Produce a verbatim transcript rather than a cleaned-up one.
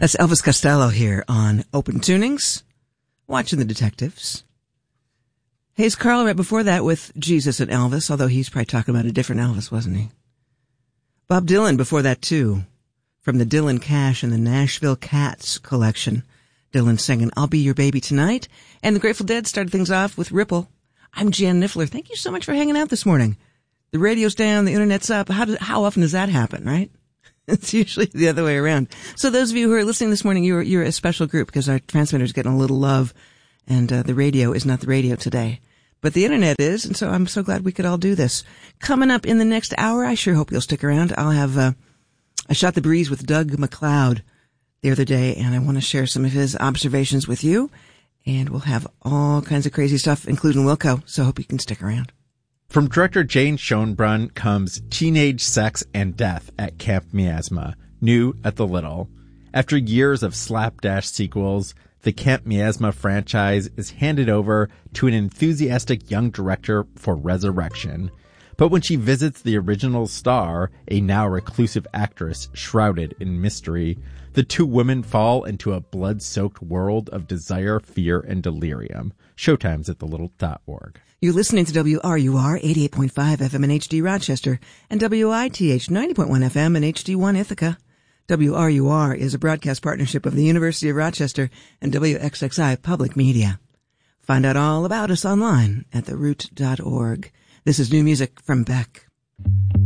That's Elvis Costello here on Open Tunings, watching the detectives. Hayes Carl right before that with Jesus and Elvis, although he's probably talking about a different Elvis, wasn't he? Bob Dylan before that, too, from the Dylan Cash and the Nashville Cats collection. Dylan singing I'll Be Your Baby Tonight. And the Grateful Dead started things off with Ripple. I'm Jan Niffler. Thank you so much for hanging out this morning. The radio's down, the internet's up. How, do, how often does that happen, right? It's usually the other way around. So those of you who are listening this morning, you're, you're a special group because our transmitter's getting a little love, and uh, the radio is not the radio today. But the internet is, and so I'm so glad we could all do this. Coming up in the next hour, I sure hope you'll stick around. I'll have, uh, I shot the breeze with Doug McLeod the other day, and I want to share some of his observations with you. And we'll have all kinds of crazy stuff, including Wilco, so I hope you can stick around. From director Jane Schoenbrunn comes Teenage Sex and Death at Camp Miasma, new at the Little. After years of slapdash sequels, the Camp Miasma franchise is handed over to an enthusiastic young director for resurrection. But when she visits the original star, a now reclusive actress shrouded in mystery, the two women fall into a blood-soaked world of desire, fear, and delirium. Showtime's at the little dot org. You're listening to W R U R eighty-eight point five F M in H D Rochester and W I T H ninety point one F M in H D one Ithaca. W R U R is a broadcast partnership of the University of Rochester and W X X I Public Media. Find out all about us online at the root dot org. This is new music from Beck.